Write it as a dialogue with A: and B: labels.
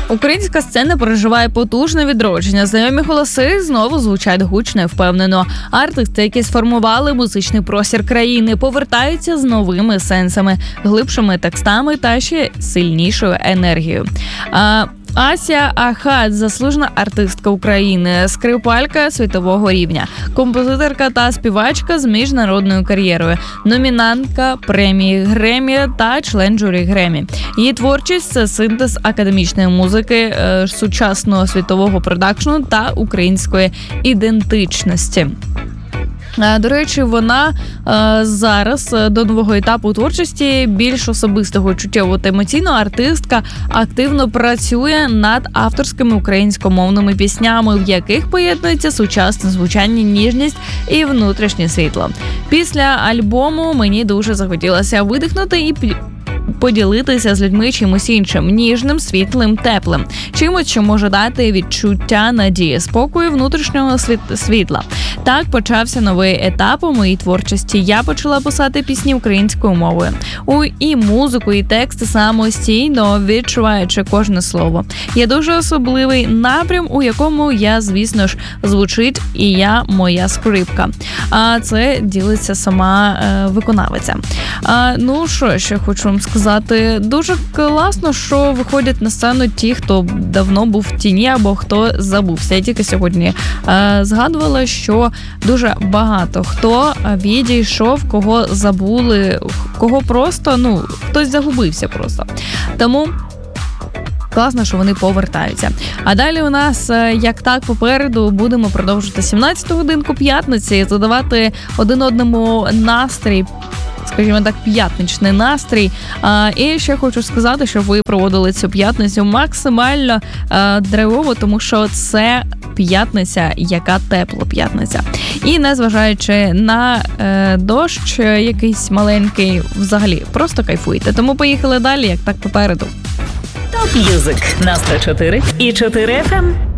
A: Українська сцена переживає потужне відродження. Знайомі голоси знову звучать гучно і впевнено. Артисти, які сформували музичний простір країни, повертаються з новими сенсами, глибшими текстами та ще сильнішою енергією. Ася Ахат – заслужена артистка України, скрипалька світового рівня, композиторка та співачка з міжнародною кар'єрою, номінантка премії Гремі та член журі Гремі. Її творчість – це синтез академічної музики, сучасного світового продакшну та української ідентичності. До речі, вона зараз до нового етапу творчості, більш особистого, чуттєво та емоційно, артистка активно працює над авторськими українськомовними піснями, в яких поєднується сучасне звучання, ніжність і внутрішнє світло. Після альбому мені дуже захотілося видихнути і поділитися з людьми чимось іншим, ніжним, світлим, теплим. Чимось, що може дати відчуття надії, спокою, внутрішнього світла. Так почався новий етап у моїй творчості. Я почала писати пісні українською мовою. І музику, і тексти самостійно, відчуваючи кожне слово. Є дуже особливий напрям, у якому я, звісно ж, звучить і я, моя скрипка. А це ділиться сама виконавиця. Ну, що ще хочу вам сказати. Дуже класно, що виходять на сцену ті, хто давно був в тіні або хто забувся. Я тільки сьогодні згадувала, що дуже багато хто відійшов, кого забули, кого просто, хтось загубився просто. Тому класно, що вони повертаються. А далі у нас, як так, попереду будемо продовжувати 17-ту годинку п'ятниці, задавати один одному настрій, скажімо так, п'ятничний настрій. І ще хочу сказати, що ви проводили цю п'ятницю максимально драйвово, тому що це п'ятниця, яка тепла п'ятниця. І незважаючи на дощ якийсь маленький, взагалі, просто кайфуйте. Тому поїхали далі, як так, попереду.
B: Топ М'юзик на 104 і 4 FM.